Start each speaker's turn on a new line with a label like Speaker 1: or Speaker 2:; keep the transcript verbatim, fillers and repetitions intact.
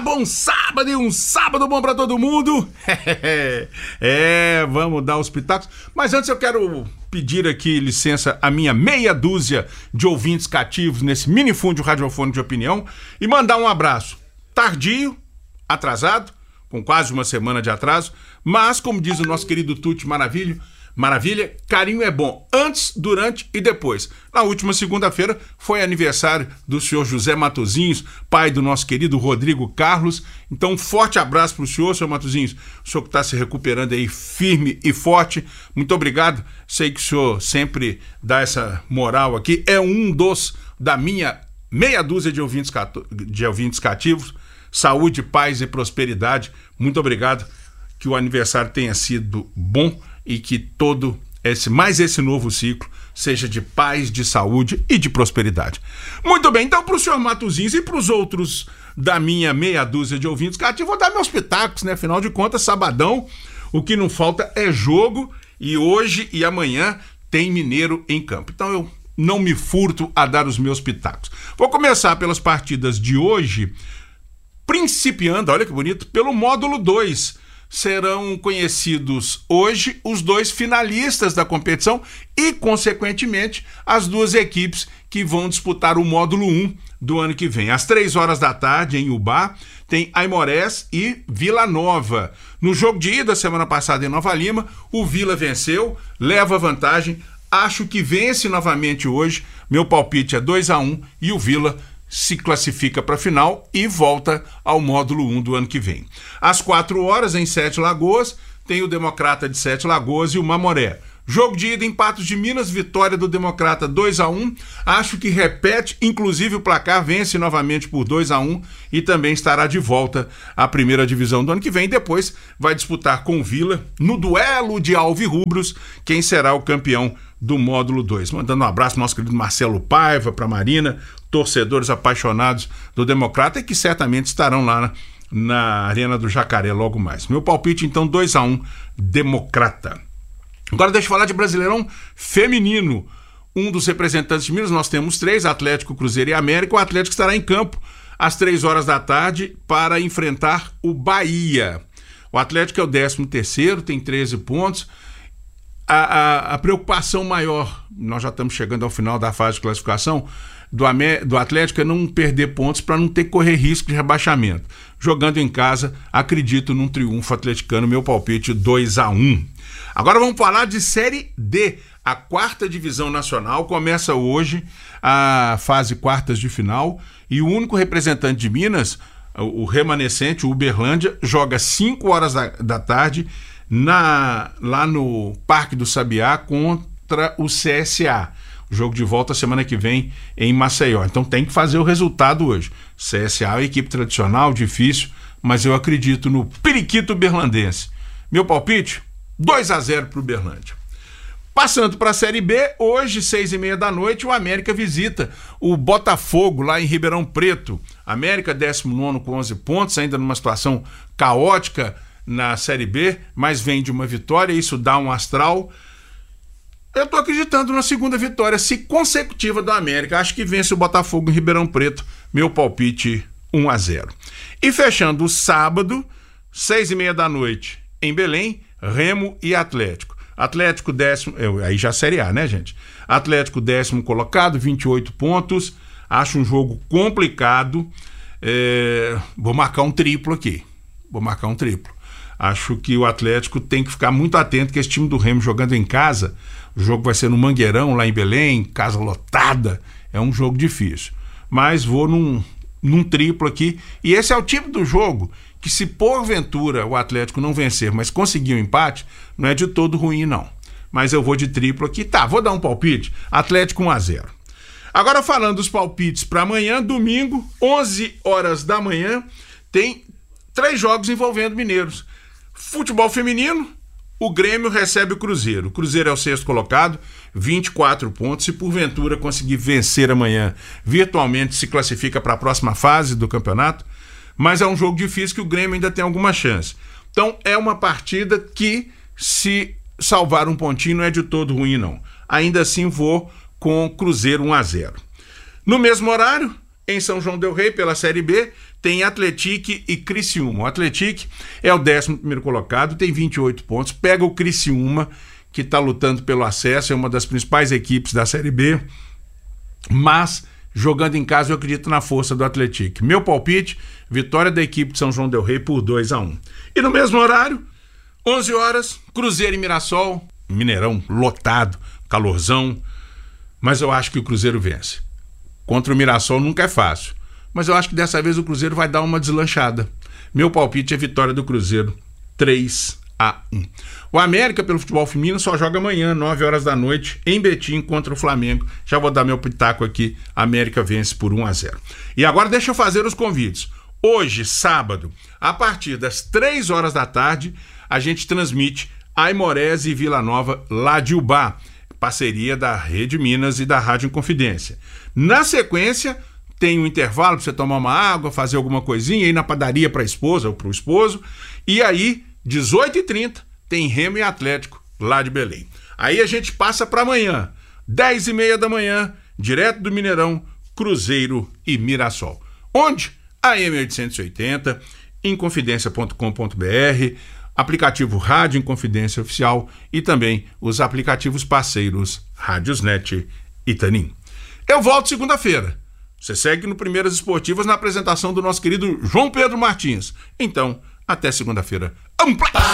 Speaker 1: Bom sábado e um sábado bom pra todo mundo. É, vamos dar os pitacos. Mas antes eu quero pedir aqui licença à minha meia dúzia de ouvintes cativos nesse minifúndio radiofônico de opinião e mandar um abraço tardio, atrasado, com quase uma semana de atraso, mas como diz o nosso querido Tuti Maravilha, Maravilha, carinho é bom antes, durante e depois. Na última segunda-feira foi aniversário do senhor José Matosinhos, pai do nosso querido Rodrigo Carlos. Então um forte abraço para o senhor, senhor Matosinhos. O senhor que está se recuperando aí firme e forte. Muito obrigado. Sei que o senhor sempre dá essa moral aqui. É um dos da minha meia dúzia de ouvintes, de ouvintes cativos. Saúde, paz e prosperidade. Muito obrigado. Que o aniversário tenha sido bom e que todo esse, mais esse novo ciclo seja de paz, de saúde e de prosperidade. Muito bem, então para o senhor Matosinhos e para os outros da minha meia dúzia de ouvintes cativos, vou dar meus pitacos, né? Afinal de contas, sabadão, o que não falta é jogo e hoje e amanhã tem Mineiro em campo. Então eu não me furto a dar os meus pitacos. Vou começar pelas partidas de hoje, principiando, olha que bonito, pelo módulo dois. Serão conhecidos hoje os dois finalistas da competição e, consequentemente, as duas equipes que vão disputar o módulo um do ano que vem. Às três horas da tarde, em Ubá, tem Aimorés e Vila Nova. No jogo de ida, semana passada em Nova Lima, o Vila venceu, leva vantagem, acho que vence novamente hoje, meu palpite é dois a um e o Vila se classifica para a final e volta ao módulo um do ano que vem. Às quatro horas, em Sete Lagoas, tem o Democrata de Sete Lagoas e o Mamoré. Jogo de ida em Patos de Minas, vitória do Democrata dois a um. Acho que repete, inclusive o placar vence novamente por dois a um e também estará de volta à primeira divisão do ano que vem. Depois vai disputar com o Vila, no duelo de alvirrubros, quem será o campeão do módulo dois. Mandando um abraço ao nosso querido Marcelo Paiva, para a Marina, torcedores apaixonados do Democrata e que certamente estarão lá na, na Arena do Jacaré logo mais. Meu palpite, então, dois a um, Democrata. Agora deixa eu falar de Brasileirão feminino. Um dos representantes de Minas, nós temos três, Atlético, Cruzeiro e América. O Atlético estará em campo às três horas da tarde para enfrentar o Bahia. O Atlético é o décimo terceiro, tem treze pontos. A, a, a preocupação maior, nós já estamos chegando ao final da fase de classificação, do, do Atlético é não perder pontos para não ter que correr risco de rebaixamento. Jogando em casa, acredito num triunfo atleticano, meu palpite dois a um. Agora vamos falar de Série D. A quarta divisão nacional começa hoje a fase quartas de final e o único representante de Minas, o remanescente, o Uberlândia, joga cinco horas da, da tarde na, lá no Parque do Sabiá contra o C S A. O jogo de volta semana que vem em Maceió. Então tem que fazer o resultado hoje. C S A é uma equipe tradicional, difícil, mas eu acredito no periquito berlandense. Meu palpite, dois a zero para o Uberlândia. Passando para a Série B, hoje, seis e meia da noite, o América visita o Botafogo, lá em Ribeirão Preto. América, décimo nono com onze pontos, ainda numa situação caótica na Série B, mas vem de uma vitória, isso dá um astral. Eu estou acreditando na segunda vitória, se consecutiva do América. Acho que vence o Botafogo em Ribeirão Preto. Meu palpite, um a zero. E fechando o sábado, seis e meia da noite, em Belém, Remo e Atlético. Atlético décimo, aí já Série A, né, gente? Atlético décimo colocado, vinte e oito pontos. Acho um jogo complicado. É, vou marcar um triplo aqui. Vou marcar um triplo. Acho que o Atlético tem que ficar muito atento que esse time do Remo jogando em casa, o jogo vai ser no Mangueirão, lá em Belém, casa lotada, é um jogo difícil. Mas vou num, num triplo aqui. E esse é o tipo do jogo que, se porventura o Atlético não vencer, mas conseguir um empate, não é de todo ruim, não. Mas eu vou de triplo aqui. Tá, vou dar um palpite. Atlético um a zero. Agora falando dos palpites para amanhã, domingo, onze horas da manhã, tem três jogos envolvendo mineiros. Futebol feminino, o Grêmio recebe o Cruzeiro. O Cruzeiro é o sexto colocado, vinte e quatro pontos. Se porventura conseguir vencer amanhã, virtualmente se classifica para a próxima fase do campeonato. Mas é um jogo difícil que o Grêmio ainda tem alguma chance. Então é uma partida que, se salvar um pontinho, não é de todo ruim, não. Ainda assim vou com Cruzeiro um a zero. No mesmo horário, em São João del Rei, pela Série B, tem Atlético e Criciúma. O Atlético é o décimo primeiro colocado, tem vinte e oito pontos, pega o Criciúma, que está lutando pelo acesso, é uma das principais equipes da Série B, mas jogando em casa eu acredito na força do Atlético. Meu palpite, vitória da equipe de São João del Rei por dois a um. E no mesmo horário, onze horas, Cruzeiro e Mirassol, Mineirão lotado, calorzão, mas eu acho que o Cruzeiro vence. Contra o Mirassol nunca é fácil, mas eu acho que dessa vez o Cruzeiro vai dar uma deslanchada. Meu palpite é vitória do Cruzeiro, três a um. O América, pelo futebol feminino, só joga amanhã, nove horas da noite, em Betim, contra o Flamengo. Já vou dar meu pitaco aqui, América vence por um a zero. E agora deixa eu fazer os convites. Hoje, sábado, a partir das três horas da tarde, a gente transmite Aimorés e Vila Nova, lá de Ubá, parceria da Rede Minas e da Rádio Inconfidência. Na sequência, tem um intervalo para você tomar uma água, fazer alguma coisinha, ir na padaria para a esposa ou para o esposo, e aí, dezoito e trinta, tem Remo e Atlético, lá de Belém. Aí a gente passa para amanhã, dez e meia da manhã, direto do Mineirão, Cruzeiro e Mirassol. Onde? A M oitocentos e oitenta, inconfidência ponto com ponto b r, aplicativo Rádio Inconfidência Oficial e também os aplicativos parceiros Rádiosnet e Tanin. Eu volto segunda-feira. Você segue no Primeiras Esportivas na apresentação do nosso querido João Pedro Martins. Então, até segunda-feira.